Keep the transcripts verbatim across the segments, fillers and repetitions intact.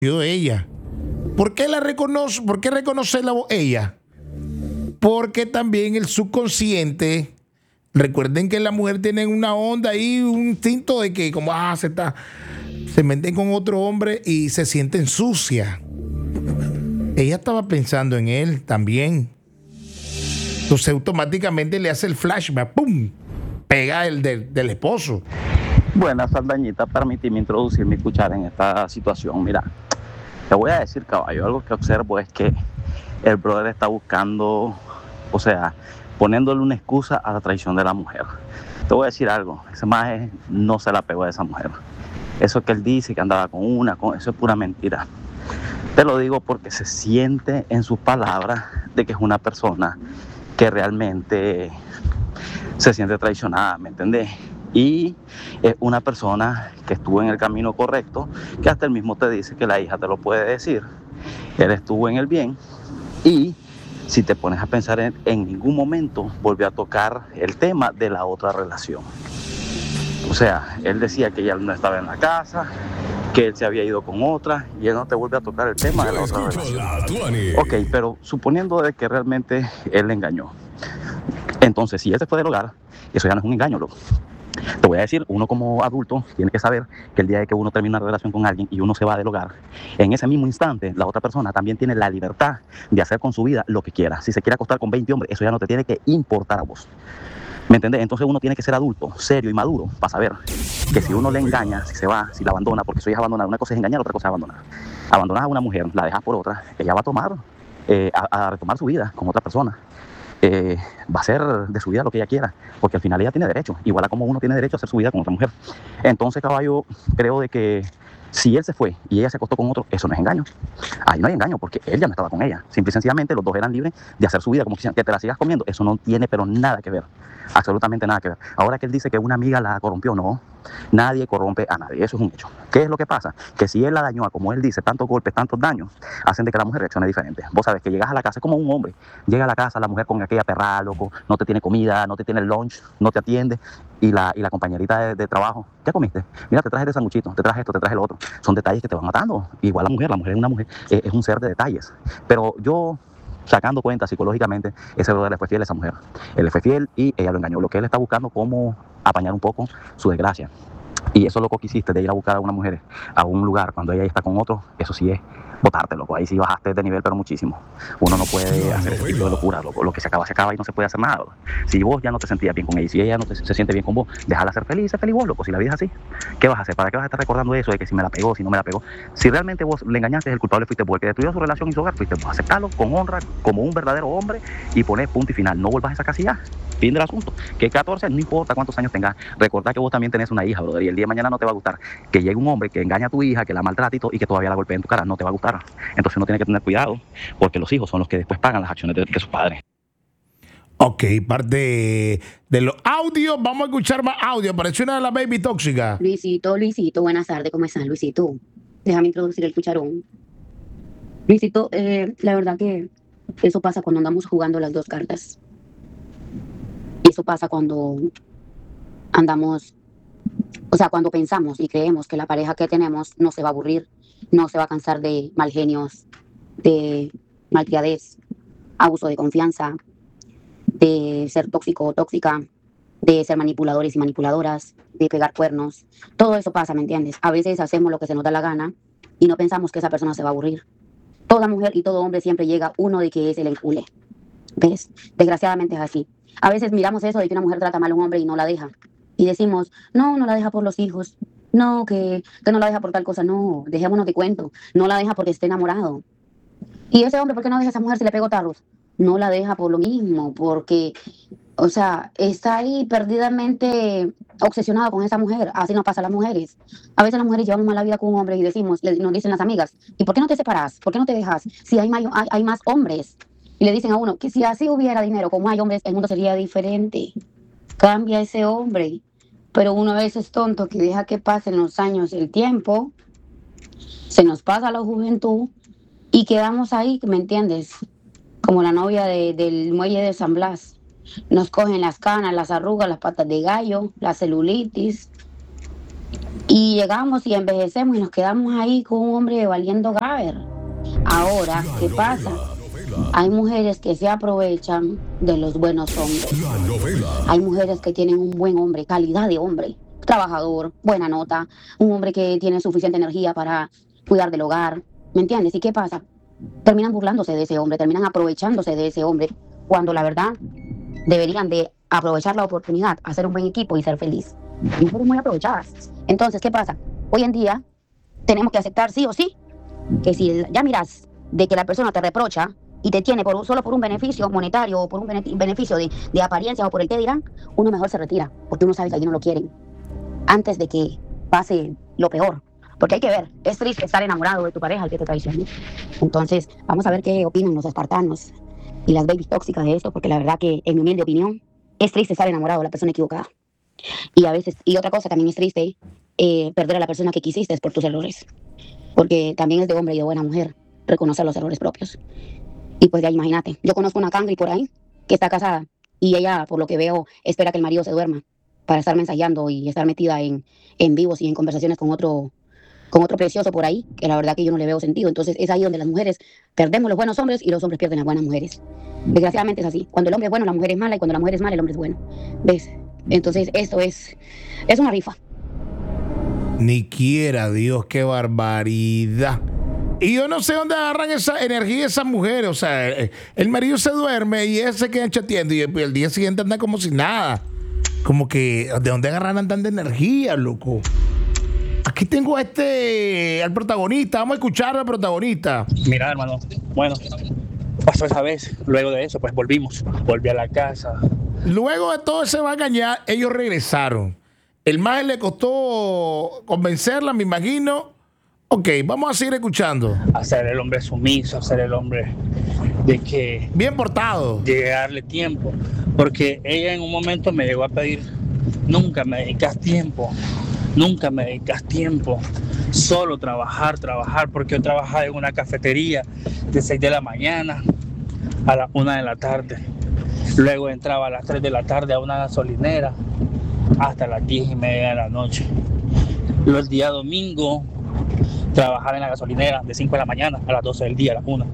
ella. ¿Por qué la reconoce? ¿Por qué reconoce la voz ella? Porque también el subconsciente, recuerden que la mujer tiene una onda ahí, un instinto de que como ah, se está, se meten con otro hombre y se sienten sucia. Ella estaba pensando en él también. Entonces automáticamente le hace el flashback, ¡pum! Pega el del, del esposo. Buenas, Saldañita, permíteme introducir mi cuchara en esta situación. Mira, te voy a decir, caballo, algo que observo es que el brother está buscando, o sea, poniéndole una excusa a la traición de la mujer. Te voy a decir algo, ese maje no se la pegó a esa mujer. Eso que él dice que andaba con una, con, eso es pura mentira. Te lo digo porque se siente en sus palabras de que es una persona que realmente se siente traicionada, ¿me entendés? Y es una persona que estuvo en el camino correcto, que hasta él mismo te dice que la hija te lo puede decir. Él estuvo en el bien y si te pones a pensar en, en ningún momento volvió a tocar el tema de la otra relación. O sea, él decía que ya no estaba en la casa, que él se había ido con otra y él no te vuelve a tocar el tema de la otra relación. Ok, pero suponiendo de que realmente él le engañó. Entonces, si él se fue del hogar, eso ya no es un engaño, loco. Te voy a decir, uno como adulto tiene que saber que el día de que uno termina una relación con alguien y uno se va del hogar, en ese mismo instante la otra persona también tiene la libertad de hacer con su vida lo que quiera. Si se quiere acostar con veinte hombres, eso ya no te tiene que importar a vos. ¿Me entendés? Entonces uno tiene que ser adulto, serio y maduro para saber que si uno le engaña, si se va, si la abandona, porque eso es abandonar. Una cosa es engañar, otra cosa es abandonar. Abandonas a una mujer, la dejas por otra, ella va a tomar, eh, a, a retomar su vida con otra persona. Eh, va a hacer de su vida lo que ella quiera, porque al final ella tiene derecho, igual a como uno tiene derecho a hacer su vida con otra mujer. Entonces, caballo, creo de que si él se fue y ella se acostó con otro, eso no es engaño. Ahí no hay engaño, porque él ya no estaba con ella. Simple y sencillamente los dos eran libres de hacer su vida como quisieran. Que te la sigas comiendo, eso no tiene pero nada que ver, absolutamente nada que ver. Ahora que él dice que una amiga la corrompió, no, nadie corrompe a nadie, eso es un hecho. ¿Qué es lo que pasa? Que si él la dañó, como él dice, tantos golpes, tantos daños, hacen de que la mujer reaccione diferente. Vos sabés que llegas a la casa, es como un hombre, llega a la casa, la mujer con aquella perra, loco, no te tiene comida, no te tiene el lunch, no te atiende, y la, y la compañerita de, de trabajo, ¿qué comiste? Mira, te traje de sanguchito, te traje esto, te traje lo otro. Son detalles que te van matando. Igual la mujer, la mujer es una mujer, eh, es un ser de detalles. Pero yo, sacando cuenta psicológicamente, ese brother le fue fiel a esa mujer. Él le fue fiel y ella lo engañó. Lo que él está buscando, cómo apañar un poco su desgracia. Y eso loco que hiciste de ir a buscar a una mujer a un lugar cuando ella está con otro, eso sí es botarte, loco. Ahí sí bajaste de nivel, pero muchísimo. Uno no puede hacer ese tipo de locura, loco. Lo que se acaba, se acaba y no se puede hacer nada, loco. Si vos ya no te sentías bien con ella, si ella no te, se siente bien con vos, déjala ser feliz, sé feliz vos, loco. Si la vida es así, ¿qué vas a hacer? ¿Para qué vas a estar recordando eso de que si me la pegó, si no me la pegó? Si realmente vos le engañaste, el culpable fuiste vos, el que destruyó su relación y su hogar, fuiste vos. Aceptarlo con honra, como un verdadero hombre y poner punto y final. No vuelvas a esa casilla. Fin del asunto. Que catorce, no importa cuántos años tengas. Recordá que vos también tenés una hija, brother, y el día de mañana no te va a gustar que llegue un hombre que engaña a tu hija, que la maltrate y, todo, y que todavía la golpee en tu cara. No te va a gustar. Entonces uno tiene que tener cuidado, porque los hijos son los que después pagan las acciones de, de sus padres. Ok, parte de, de los audios. Vamos a escuchar más audio. Apareció una de las baby tóxica. Luisito, Luisito, buenas tardes. ¿Cómo estás, Luisito? Déjame introducir el cucharón. Luisito, eh, la verdad que eso pasa cuando andamos jugando las dos cartas. Eso pasa cuando andamos, o sea, cuando pensamos y creemos que la pareja que tenemos no se va a aburrir, no se va a cansar de mal genios, de malcriadez, abuso de confianza, de ser tóxico o tóxica, de ser manipuladores y manipuladoras, de pegar cuernos. Todo eso pasa, ¿me entiendes? A veces hacemos lo que se nos da la gana y no pensamos que esa persona se va a aburrir. Toda mujer y todo hombre siempre llega uno de que es el encule. ¿Ves? Desgraciadamente es así. A veces miramos eso de que una mujer trata mal a un hombre y no la deja. Y decimos, no, no la deja por los hijos. No, que, que no la deja por tal cosa. No, dejémonos de cuento. No la deja porque esté enamorado. ¿Y ese hombre por qué no deja a esa mujer si le pegó tarros? No la deja por lo mismo, porque, o sea, está ahí perdidamente obsesionado con esa mujer. Así nos pasa a las mujeres. A veces las mujeres llevamos mala vida con un hombre y decimos, le, nos dicen las amigas, ¿y por qué no te separas? ¿Por qué no te dejas? Si hay, may, hay, hay más hombres. Y le dicen a uno que si así hubiera dinero, como hay hombres, el mundo sería diferente. Cambia ese hombre. Pero uno a veces es tonto que deja que pasen los años, el tiempo, se nos pasa la juventud y quedamos ahí, ¿me entiendes? Como la novia de, del muelle de San Blas. Nos cogen las canas, las arrugas, las patas de gallo, la celulitis. Y llegamos y envejecemos y nos quedamos ahí con un hombre valiendo gaber. Ahora, ¿qué pasa? Hay mujeres que se aprovechan de los buenos hombres. Hay mujeres que tienen un buen hombre, calidad de hombre, trabajador, buena nota, un hombre que tiene suficiente energía para cuidar del hogar, ¿me entiendes? ¿Y qué pasa? Terminan burlándose de ese hombre, terminan aprovechándose de ese hombre, cuando la verdad deberían de aprovechar la oportunidad, hacer un buen equipo y ser feliz. Mujeres muy aprovechadas. Entonces, ¿qué pasa? Hoy en día tenemos que aceptar sí o sí que si ya miras de que la persona te reprocha y te tiene por, solo por un beneficio monetario o por un bene, beneficio de, de apariencia o por el que dirán, uno mejor se retira, porque uno sabe que allí no lo quieren, antes de que pase lo peor. Porque hay que ver, es triste estar enamorado de tu pareja al que te traiciona. Entonces, vamos a ver qué opinan los espartanos y las babies tóxicas de esto, porque la verdad que, en mi humilde opinión, es triste estar enamorado de la persona equivocada. Y a veces, y otra cosa también es triste, eh, perder a la persona que quisiste por tus errores. Porque también es de hombre y de buena mujer reconocer los errores propios. Y pues ya imagínate, yo conozco una cangri por ahí que está casada y ella, por lo que veo, espera que el marido se duerma para estar mensajando y estar metida en, en vivos y en conversaciones con otro, con otro precioso por ahí, que la verdad que yo no le veo sentido. Entonces es ahí donde las mujeres perdemos los buenos hombres y los hombres pierden a buenas mujeres. Desgraciadamente es así. Cuando el hombre es bueno, la mujer es mala, y cuando la mujer es mala, el hombre es bueno. ¿Ves? Entonces esto es, es una rifa. Ni quiera Dios, qué barbaridad. Y yo no sé dónde agarran esa energía esas mujeres. O sea, el marido se duerme y ella se queda chateando y el día siguiente anda como si nada. Como que, ¿de dónde agarran tanta energía, loco? Aquí tengo a este, al protagonista. Vamos a escuchar al protagonista. Mira, hermano, bueno, pasó esa vez. Luego de eso, pues volvimos. Volví a la casa. Luego de todo ese bagañar, ellos regresaron. El maje le costó convencerla, me imagino. Ok, vamos a seguir escuchando. Hacer el hombre sumiso, hacer el hombre de que... Bien portado. Llegué a darle tiempo. Porque ella en un momento me llegó a pedir, nunca me dedicas tiempo, nunca me dedicas tiempo. Solo trabajar, trabajar, porque yo trabajaba en una cafetería de seis de la mañana a la una de la tarde. Luego entraba a las tres de la tarde a una gasolinera hasta las diez y media de la noche. Los días domingo trabajar en la gasolinera de cinco de la mañana a las doce del día, a las una.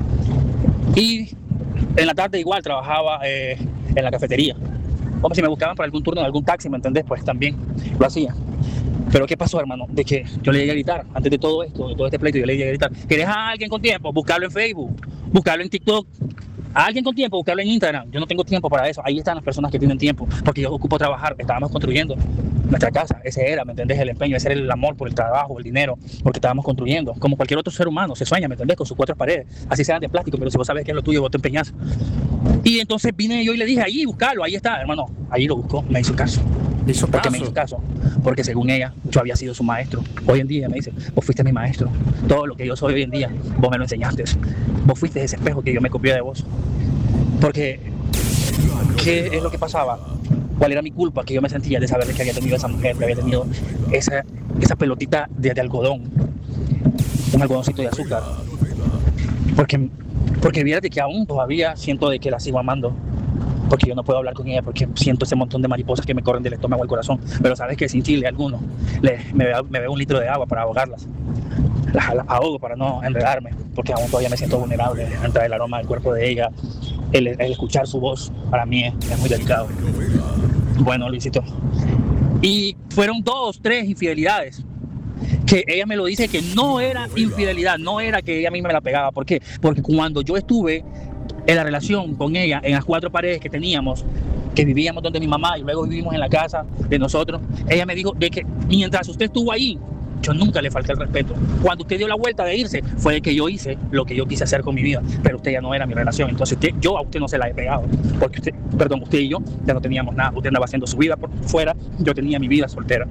Y en la tarde igual trabajaba eh, en la cafetería. Como si me buscaban para algún turno de algún taxi, ¿me entendés? Pues también lo hacía. Pero ¿qué pasó, hermano? De que yo le llegué a gritar, antes de todo esto, de todo este pleito, yo le llegué a gritar, ¿querés a alguien con tiempo? Buscarlo en Facebook, buscarlo en TikTok. A alguien con tiempo, buscarlo en Instagram. Yo no tengo tiempo para eso. Ahí están las personas que tienen tiempo, porque yo ocupo trabajar. Estábamos construyendo nuestra casa. Ese era, ¿me entendés? El empeño, ese era el amor por el trabajo, el dinero, porque estábamos construyendo. Como cualquier otro ser humano, se sueña, ¿me entendés? Con sus cuatro paredes. Así sean de plástico, pero si vos sabés que es lo tuyo, vos te empeñás. Y entonces vine yo y le dije, ahí, buscarlo, ahí está, hermano. Ahí lo buscó, me hizo caso. ¿Hizo ¿Por qué caso? me hizo caso? Porque según ella, yo había sido su maestro. Hoy en día me dice, vos fuiste mi maestro. Todo lo que yo soy hoy en día, vos me lo enseñaste. Vos fuiste ese espejo que yo me copié de vos. Porque, ¿qué es lo que pasaba? ¿Cuál era mi culpa? Que yo me sentía de saber que había tenido esa mujer, que había tenido esa, esa pelotita de, de algodón, un algodoncito de azúcar. Porque, porque fíjate que aún todavía siento de que la sigo amando. Porque yo no puedo hablar con ella, porque siento ese montón de mariposas que me corren del estómago al corazón. Pero sabes que sin chile alguno, le, me, me bebo un litro de agua para ahogarlas. Las, las ahogo para no enredarme, porque aún todavía me siento vulnerable entre el aroma del cuerpo de ella. El, el escuchar su voz para mí es, es muy delicado. Bueno, Luisito. Y fueron dos, tres infidelidades. Que ella me lo dice que no era infidelidad, no era que ella a mí me la pegaba. ¿Por qué? Porque cuando yo estuve en la relación con ella, en las cuatro paredes que teníamos, que vivíamos donde mi mamá y luego vivimos en la casa de nosotros, ella me dijo de que mientras usted estuvo ahí, yo nunca le falté el respeto. Cuando usted dio la vuelta de irse, fue que yo hice lo que yo quise hacer con mi vida, pero usted ya no era mi relación. Entonces usted, yo a usted no se la he pegado, porque usted, perdón, usted y yo ya no teníamos nada. Usted andaba haciendo su vida por fuera, yo tenía mi vida soltera.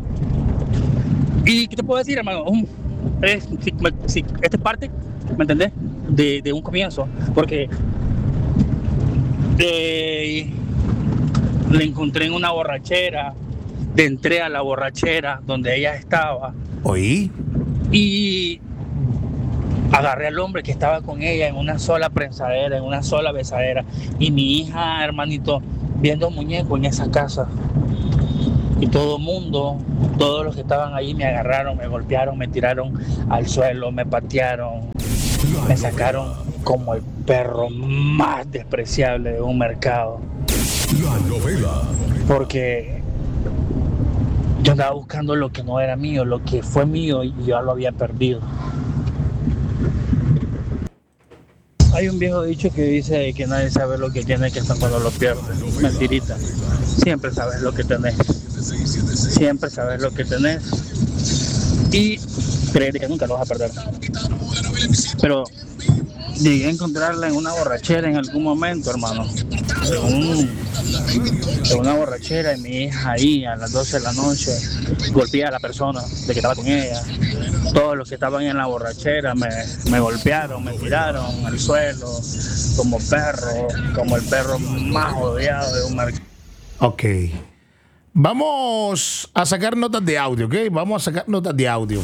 ¿Y qué te puedo decir, hermano? Um, es, si, si, esta es parte, ¿me entendés? De, de un comienzo, porque eh, le encontré en una borrachera, le entré a la borrachera donde ella estaba. ¿Oí? Y agarré al hombre que estaba con ella en una sola prensadera, en una sola besadera. Y mi hija, hermanito, viendo un muñeco en esa casa. Y todo el mundo, todos los que estaban ahí me agarraron, me golpearon, me tiraron al suelo, me patearon, me sacaron como el perro más despreciable de un mercado. La novela. Porque yo andaba buscando lo que no era mío, lo que fue mío y yo lo había perdido. Hay un viejo dicho que dice que nadie sabe lo que tiene que hasta cuando lo pierde. Mentirita. Siempre sabes lo que tenés. Siempre sabes lo que tenés. Y creer que nunca lo vas a perder. Pero llegué a encontrarla en una borrachera en algún momento, hermano. En, un, en una borrachera y mi hija ahí a las doce de la noche golpeé a la persona de que estaba con ella. Todos los que estaban en la borrachera me, me golpearon, me tiraron al suelo como perro, como el perro más odiado de un mercado. Ok. Vamos a sacar notas de audio, ¿ok? Vamos a sacar notas de audio.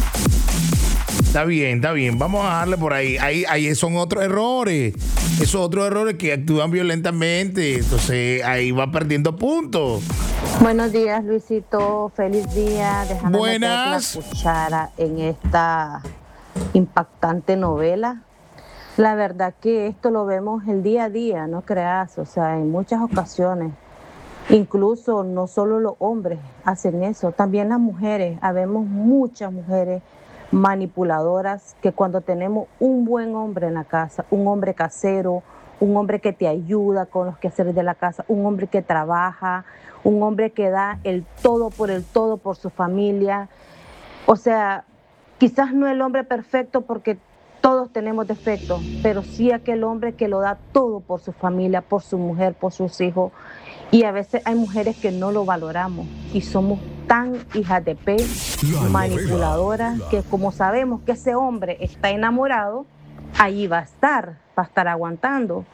Está bien, está bien. Vamos a darle por ahí. Ahí, ahí son otros errores. Esos otros errores que actúan violentamente. Entonces ahí va perdiendo puntos. Buenos días, Luisito. Feliz día. Déjame Buenas. meter la cuchara en esta impactante novela. La verdad que esto lo vemos el día a día, no creas. O sea, en muchas ocasiones. Incluso no solo los hombres hacen eso, también las mujeres. Habemos muchas mujeres manipuladoras que cuando tenemos un buen hombre en la casa, un hombre casero, un hombre que te ayuda con los quehaceres de la casa, un hombre que trabaja, un hombre que da el todo por el todo por su familia. O sea, quizás no el hombre perfecto porque todos tenemos defectos, pero sí aquel hombre que lo da todo por su familia, por su mujer, por sus hijos. Y a veces hay mujeres que no lo valoramos y somos tan hijas de pe, manipuladoras, que como sabemos que ese hombre está enamorado, ahí va a estar, va a estar aguantando.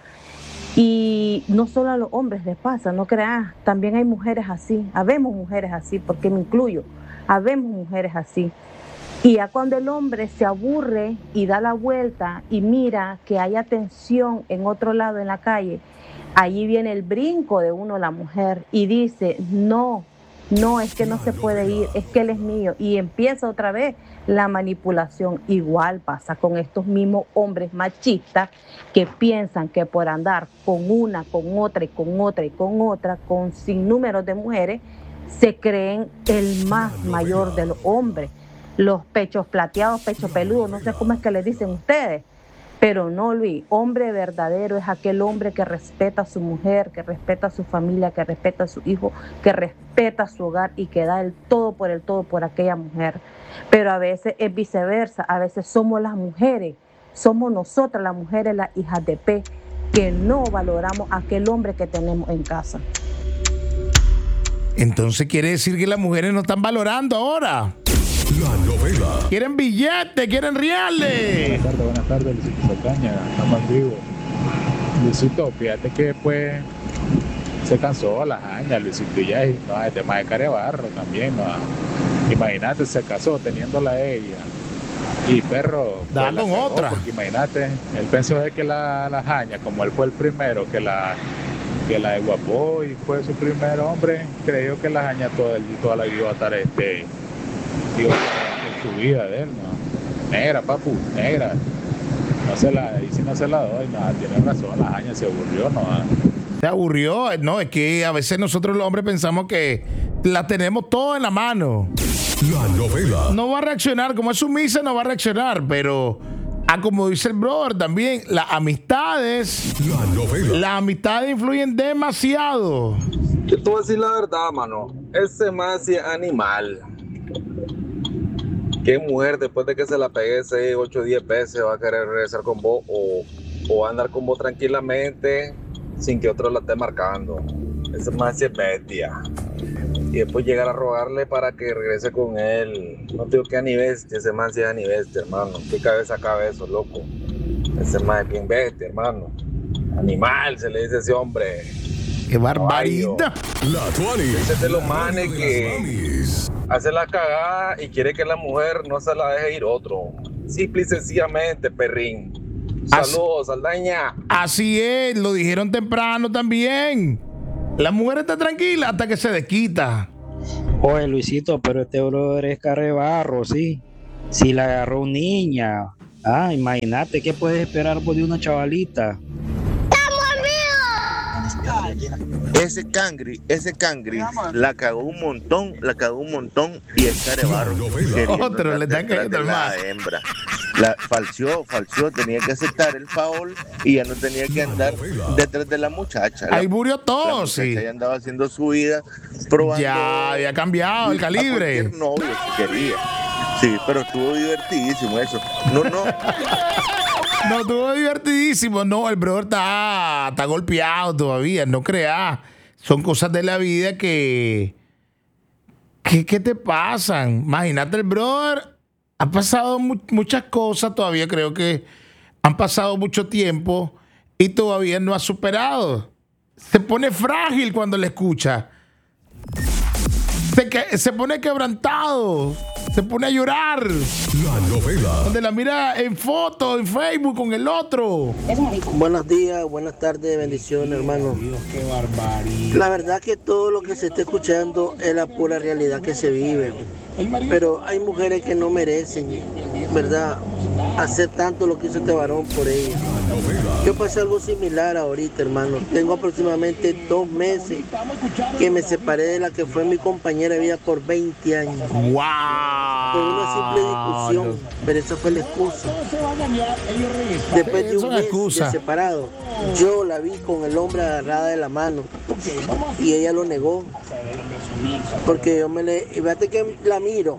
Y no solo a los hombres les pasa, no creas, también hay mujeres así, habemos mujeres así, porque me incluyo, habemos mujeres así. Y ya cuando el hombre se aburre y da la vuelta y mira que hay atención en otro lado en la calle, allí viene el brinco de uno, la mujer, y dice, no, no, es que no se puede ir, es que él es mío. Y empieza otra vez la manipulación. Igual pasa con estos mismos hombres machistas que piensan que por andar con una, con otra y con otra y con otra, con sinnúmeros de mujeres, se creen el más mayor de los hombres. Los pechos plateados, pechos peludos, no sé cómo es que le dicen ustedes. Pero no, Luis, hombre verdadero es aquel hombre que respeta a su mujer, que respeta a su familia, que respeta a su hijo, que respeta su hogar y que da el todo por el todo por aquella mujer. Pero a veces es viceversa, a veces somos las mujeres, somos nosotras las mujeres, las hijas de pe, que no valoramos a aquel hombre que tenemos en casa. Entonces quiere decir que las mujeres no están valorando ahora. La novela. Quieren billetes, quieren reales. Buenas tardes, buenas tardes, Luisito Saldaña, estamos vivos. Luisito, fíjate que pues se cansó la jaña, Luisito, y ya, no, el tema de Carebarro también, no. Imagínate, se casó teniéndola a ella. Y perro, pues, dando la cagó, otra. Porque imagínate, él pensó de que la, la jaña, como él fue el primero que la que la desguapó y fue su primer hombre, creyó que la jaña toda, toda la iba a estar este. Digo, en su vida de él, ¿no? Negra, papu, negra. No se la, y si no se la doy, nada, tiene razón, la jaña se aburrió, ¿no? Se aburrió, no, es que a veces nosotros los hombres pensamos que la tenemos todo en la mano. La novela. No va a reaccionar, como es sumisa, no va a reaccionar, pero ah, como dice el brother también, las amistades, La novela. las amistades influyen demasiado. Yo te voy a decir la verdad, mano. Ese más es animal. ¿Qué mujer después de que se la pegue seis, ocho, diez veces va a querer regresar con vos o, o andar con vos tranquilamente sin que otro la esté marcando? Ese más es bestia. Y después llegar a rogarle para que regrese con él. No te digo que a ni bestia, ese más es a ni bestia, hermano. ¿Qué cabeza cabe eso, loco? Ese más es bien bestia, hermano. Animal, se le dice a ese hombre. ¡Qué barbaridad! La Tuanis. Ese es de los manes que hace la cagada y quiere que la mujer no se la deje ir otro. Simple y sencillamente, perrín. Saludos, Saldaña. Así es, lo dijeron temprano también. La mujer está tranquila hasta que se desquita. Oye, Luisito, pero este brother es carrebarro, ¿sí? Si la agarró niña, ah, imagínate qué puedes esperar por de una chavalita. Ese cangri, ese cangri la cagó un montón, la cagó un montón y es carebarro. Otro le están cayendo el la hembra. La falseó, falseó, tenía que aceptar el foul y ya no tenía que andar detrás de la muchacha. Ahí murió todo, sí. Ya andaba haciendo su vida, probando. Ya había cambiado el calibre. A cualquier novio si quería. Sí, pero estuvo divertidísimo eso. No, no. No, estuvo divertidísimo. No, el brother está, está golpeado todavía, no creas. Son cosas de la vida que, que, que te pasan. Imagínate, el brother ha pasado mu- muchas cosas, todavía creo que han pasado mucho tiempo y todavía no ha superado. Se pone frágil cuando le escucha. Se, que, se pone quebrantado. Se pone a llorar. La novela. Donde la mira en foto, en Facebook con el otro. Buenos días, buenas tardes, bendiciones, hermano. Dios, qué barbaridad. La verdad que todo lo que se está escuchando es la pura realidad que se vive. Pero hay mujeres que no merecen, ¿verdad?, hacer tanto lo que hizo este varón por ella. Yo pasé algo similar ahorita, hermano. Tengo aproximadamente dos meses que me separé de la que fue mi compañera de vida por veinte años. ¡Wow! Por una simple discusión, pero esa fue la excusa. Después de un mes de separado, yo la vi con el hombre agarrada de la mano y ella lo negó. Porque yo me le... Fíjate que la miro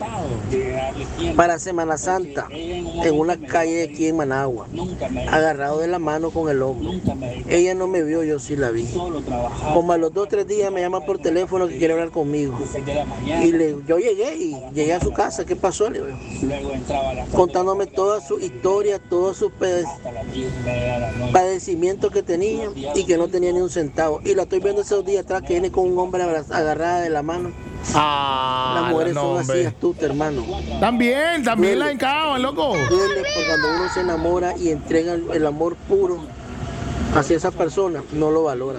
para Semana Santa en una calle aquí en Managua, agarrado de la mano con el hombre. Ella no me vio, yo sí la vi. Como a los dos o tres días me llama por teléfono que quiere hablar conmigo. Y le, yo llegué y llegué a su casa. ¿Qué pasó? Le digo, contándome toda su historia, todos sus padecimientos que tenía y que no tenía ni un centavo. Y la estoy viendo esos días atrás que viene con un hombre agarrada de la mano. Ah, las mujeres no, son hombre. así astutas, hermano. También, también Duele. la encaban, loco. Duele porque cuando uno se enamora y entrega el, el amor puro hacia esa persona, no lo valoran.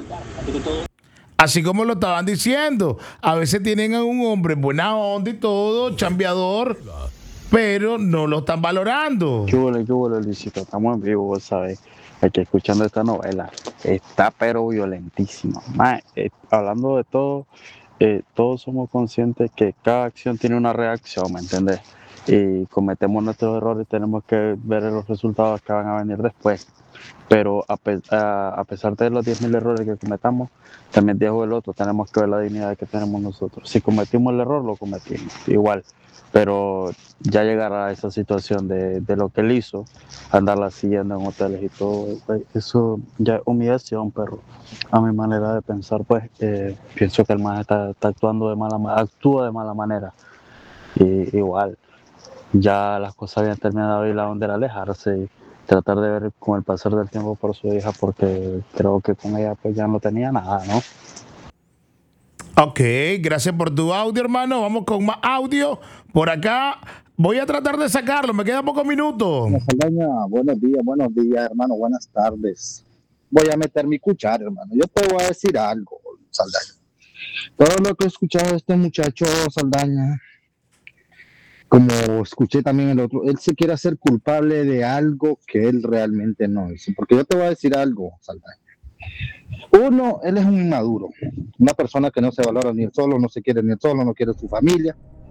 Así como lo estaban diciendo, a veces tienen a un hombre buena onda y todo, chambeador, pero no lo están valorando. Qué bueno, qué bueno, Luisito. Estamos en vivo, vos sabés. Aquí escuchando esta novela. Está pero violentísima. Ma, eh, hablando de todo, eh, todos somos conscientes que cada acción tiene una reacción, ¿me entiendes? Y cometemos nuestros errores y tenemos que ver los resultados que van a venir después. Pero a, pe a, a pesar de los diez mil errores que cometamos, también dejo el otro, tenemos que ver la dignidad que tenemos nosotros. Si cometimos el error, lo cometimos, igual. Pero ya llegar a esa situación de, de lo que él hizo, andarla siguiendo en hoteles y todo, eso ya es humillación, pero a mi manera de pensar, pues eh, pienso que el man está, está actuando de mala manera, actúa de mala manera. Y igual, ya las cosas habían terminado y la onda era alejarse y tratar de ver con el pasar del tiempo por su hija, porque creo que con ella pues ya no tenía nada, ¿no? Ok, gracias por tu audio, hermano. Vamos con más audio. Por acá voy a tratar de sacarlo. Me quedan pocos minutos. Saldaña, buenos días, buenos días, hermano. Buenas tardes. Voy a meter mi cuchara, hermano. Yo te voy a decir algo, Saldaña. Todo lo que he escuchado de este muchacho, Saldaña, como escuché también el otro, él se quiere hacer culpable de algo que él realmente no hizo. Porque yo te voy a decir algo, Saldaña. Uno, él es un inmaduro, una persona que no se valora ni él solo, no se quiere ni él solo, no quiere su familia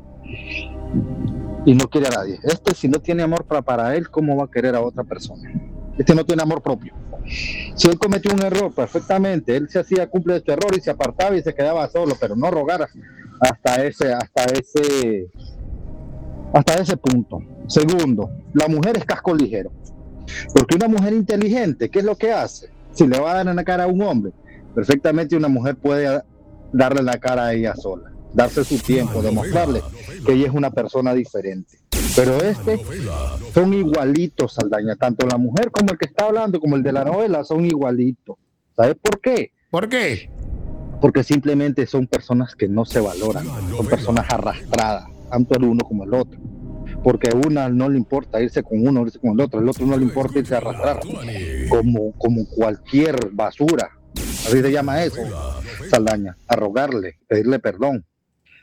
y no quiere a nadie. Este, si no tiene amor para, para él, ¿cómo va a querer a otra persona? Este no tiene amor propio. Si él cometió un error, perfectamente, él se hacía cumple de su error y se apartaba y se quedaba solo, pero no rogara hasta ese, hasta ese, hasta ese punto. Segundo, la mujer es casco ligero, porque una mujer inteligente, ¿qué es lo que hace? Si le va a dar en la cara a un hombre, perfectamente una mujer puede darle la cara a ella sola, darse su tiempo, demostrarle que ella es una persona diferente. Pero este son igualitos, Saldaña, tanto la mujer como el que está hablando, como el de la novela, son igualitos. ¿Sabes por qué? ¿Por qué? Porque simplemente son personas que no se valoran, son personas arrastradas, tanto el uno como el otro. Porque a una no le importa irse con uno, irse con el otro, el otro no le importa irse a arrastrar, como, como cualquier basura, así se llama eso, Saldaña, a rogarle, pedirle perdón.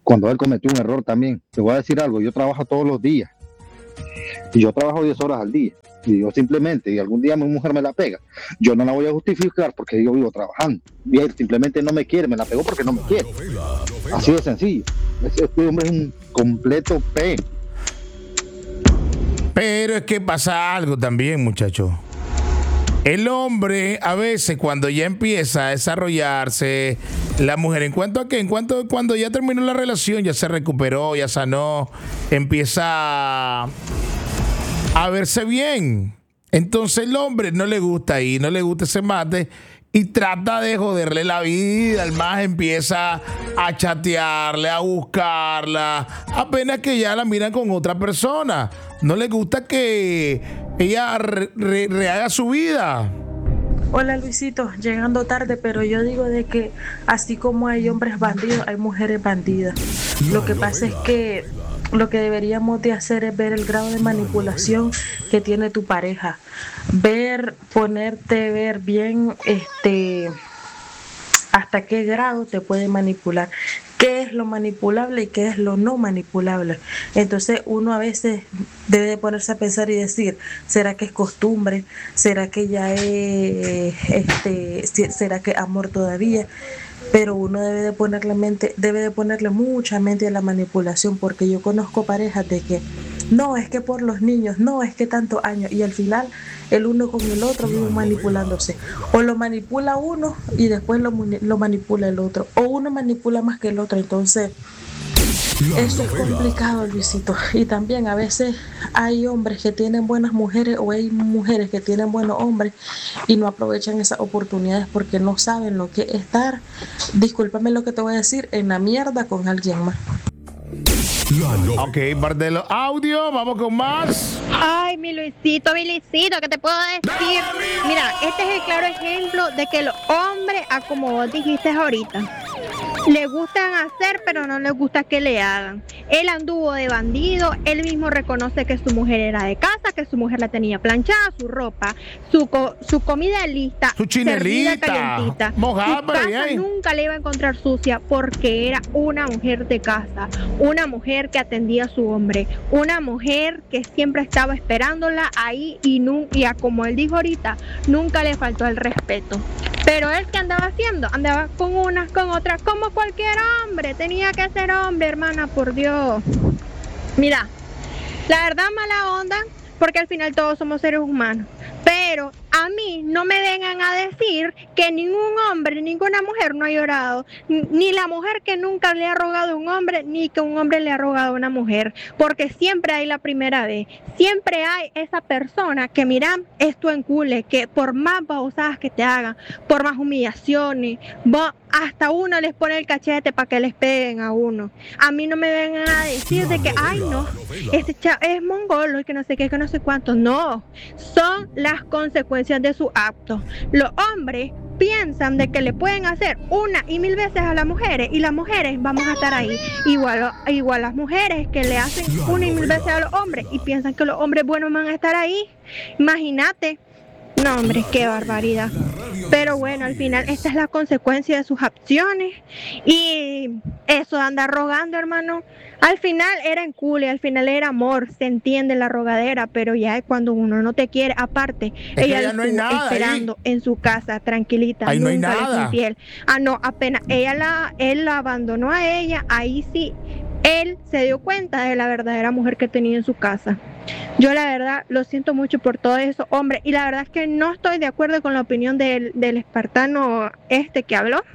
cuando él cometió un error también. Te voy a decir algo, yo trabajo todos los días y yo trabajo diez horas al día y yo simplemente, y algún día mi mujer me la pega, yo no la voy a justificar porque yo vivo trabajando y él simplemente no me quiere, me la pegó porque no me quiere, así de sencillo. Este hombre es un completo P. Pero es que pasa algo también, muchachos. El hombre, a veces, cuando ya empieza a desarrollarse, la mujer, en cuanto a qué, en cuanto cuando ya terminó la relación, ya se recuperó, ya sanó, empieza a verse bien. Entonces el hombre no le gusta ahí, no le gusta ese mate y trata de joderle la vida. El más empieza a chatearle, a buscarla, apenas que ya la miran con otra persona. No le gusta que ella re, re, rehaga su vida. Hola Luisito, llegando tarde, pero yo digo de que así como hay hombres bandidos, hay mujeres bandidas. Lo que pasa es que lo que deberíamos de hacer es ver el grado de manipulación que tiene tu pareja. Ver, ponerte, ver bien este hasta qué grado te puede manipular. Qué es lo manipulable y qué es lo no manipulable. Entonces uno a veces debe de ponerse a pensar y decir, ¿será que es costumbre? ¿Será que ya es este, será que amor todavía? Pero uno debe de ponerle mente, debe de ponerle mucha mente a la manipulación, porque yo conozco parejas de que no, es que por los niños, no, es que tantos años, y al final el uno con el otro viven manipulándose. O lo manipula uno y después lo, lo manipula el otro, o uno manipula más que el otro. Entonces eso es complicado, Luisito. Y también a veces hay hombres que tienen buenas mujeres o hay mujeres que tienen buenos hombres y no aprovechan esas oportunidades porque no saben lo que es estar, discúlpame lo que te voy a decir, en la mierda con alguien más. Ok, Bardelo audio, vamos con más. Ay, mi Luisito, mi Luisito, ¿qué te puedo decir? Mira, este es el claro ejemplo de que los hombres, a como vos dijiste ahorita, le gustan hacer, pero no les gusta que le hagan. Él anduvo de bandido, él mismo reconoce que su mujer era de casa, que su mujer la tenía planchada, su ropa, su co su comida lista, su chinelita, calientita. Mojada, su casa bien. Nunca le iba a encontrar sucia porque era una mujer de casa, una mujer que atendía a su hombre, una mujer que siempre estaba esperándola ahí y, y a, como él dijo ahorita, nunca le faltó el respeto. Pero él, ¿qué andaba haciendo? Andaba con unas, con otras, como cualquier hombre. Tenía que ser hombre, hermana, por Dios. Mira, la verdad, mala onda, porque al final todos somos seres humanos. Pero a mí no me vengan a decir que ningún hombre, ninguna mujer no ha llorado, ni la mujer que nunca le ha rogado a un hombre, ni que un hombre le ha rogado a una mujer, porque siempre hay la primera vez, siempre hay esa persona que mira, esto encule, que por más babosadas que te hagan, por más humillaciones, hasta uno les pone el cachete para que les peguen a uno. A mí no me vengan a decir de que, ay no, ese chavo es mongolo y que no sé qué, que no sé cuánto. No, son las consecuencias de su acto. Los hombres piensan de que le pueden hacer una y mil veces a las mujeres y las mujeres vamos a estar ahí igual, igual las mujeres que le hacen una y mil veces a los hombres y piensan que los hombres buenos van a estar ahí. Imagínate. No, hombre, qué barbaridad. Pero bueno, al final esta es la consecuencia de sus acciones y eso de andar rogando, hermano, al final era encule, al final era amor, se entiende la rogadera, pero ya es cuando uno no te quiere, aparte, es ella lo no estuvo esperando ahí en su casa, tranquilita, ahí nunca no le fue infiel. Ah, no, apenas ella la, él la abandonó a ella, ahí sí, él se dio cuenta de la verdadera mujer que tenía en su casa. Yo la verdad lo siento mucho por todo eso, hombre, y la verdad es que no estoy de acuerdo con la opinión del, del espartano este que habló,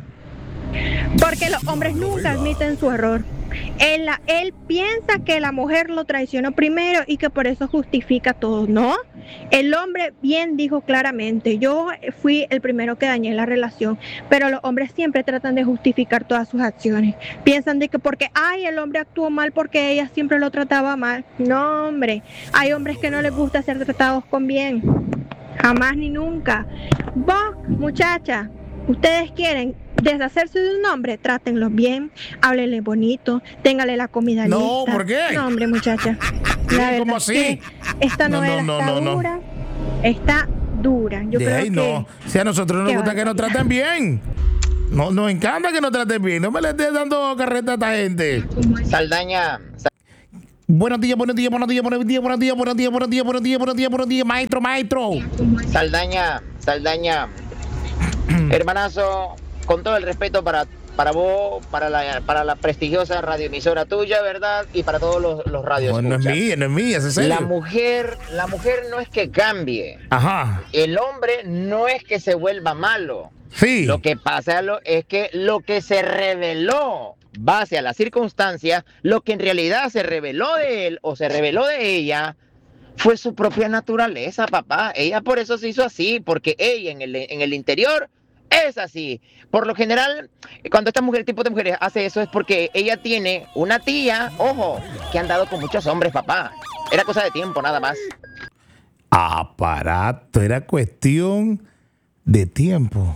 porque los hombres nunca admiten su error. Él, él piensa que la mujer lo traicionó primero y que por eso justifica todo. No, el hombre bien dijo claramente, yo fui el primero que dañé la relación, pero los hombres siempre tratan de justificar todas sus acciones. Piensan de que porque, ay, el hombre actuó mal porque ella siempre lo trataba mal. No, hombre, hay hombres que no les gusta ser tratados con bien, jamás ni nunca. Vos, muchacha, ustedes quieren deshacerse de un hombre, trátenlo bien, háblenle bonito, téngale la comida lista. No, ¿por qué? No, hombre, muchacha. La verdad ¿Cómo así? Es que esta novela no, no, está no, no, dura, está dura. Yo de creo ahí que no. Si a nosotros nos gusta que nos traten bien. No, nos encanta que nos traten bien. No me le estés dando carreta a esta gente. Saldaña. Buenos días, buenos días, buenos días, buenos días, buenos días, buenos días, buenos días, buenos días, buenos días, buenos días, maestro, maestro. Saldaña, Saldaña. Hermanazo, con todo el respeto para, para vos, para la, para la prestigiosa radioemisora tuya, ¿verdad? Y para todos los, los radios. No, no es mía, no es mía, es serio. La mujer, la mujer no es que cambie. Ajá. El hombre no es que se vuelva malo. Sí. Lo que pasa es que lo que se reveló base a la circunstancia, lo que en realidad se reveló de él o se reveló de ella fue su propia naturaleza, papá. Ella por eso se hizo así, porque ella en el, en el interior es así. Por lo general, cuando esta mujer, tipo de mujeres hace eso es porque ella tiene una tía, ojo, que ha andado con muchos hombres, papá. Era cosa de tiempo, nada más. Aparato, era cuestión de tiempo.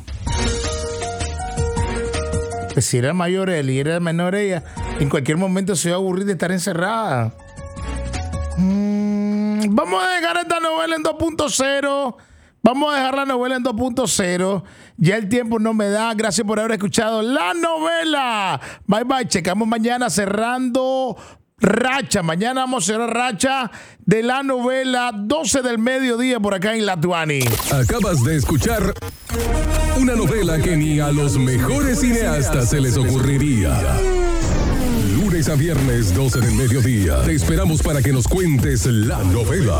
Pues si era mayor él y era menor ella, en cualquier momento se iba a aburrir de estar encerrada. Mm, vamos a dejar esta novela en dos punto cero. Vamos a dejar la novela en dos punto cero. Ya el tiempo no me da. Gracias por haber escuchado la novela. Bye bye. Checamos mañana cerrando racha. Mañana vamos a cerrar racha de la novela doce del mediodía por acá en La Tuani. Acabas de escuchar una novela que ni a los mejores cineastas se les ocurriría. Lunes a viernes, doce del mediodía. Te esperamos para que nos cuentes la novela.